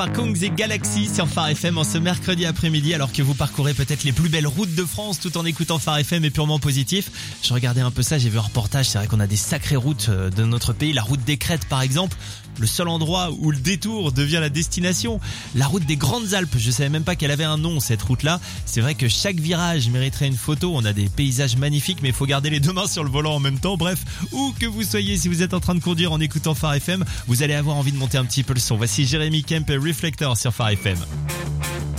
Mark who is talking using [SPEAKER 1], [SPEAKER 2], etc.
[SPEAKER 1] Kongs et Galaxy sur Phare FM en ce mercredi après-midi, alors que vous parcourez peut-être les plus belles routes de France tout en écoutant Phare FM et purement positif. Je regardais un peu ça, j'ai vu un reportage, c'est vrai qu'on a des sacrées routes de notre pays, la route des Crêtes par exemple, le seul endroit où le détour devient la destination, la route des Grandes Alpes, je savais même pas qu'elle avait un nom cette route-là. C'est vrai que chaque virage mériterait une photo, on a des paysages magnifiques mais il faut garder les deux mains sur le volant en même temps. Bref, où que vous soyez, si vous êtes en train de conduire en écoutant Phare FM, vous allez avoir envie de monter un petit peu le son. Voici Jérémy Kemp et Reflector sur Phare FM.